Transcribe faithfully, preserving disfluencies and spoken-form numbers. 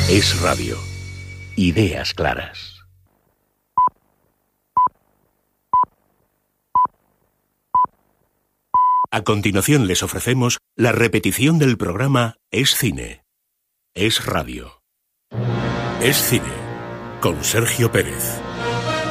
Es Radio. Ideas claras. A continuación les ofrecemos la repetición del programa Es Cine. Es Radio. Es Cine. Con Sergio Pérez.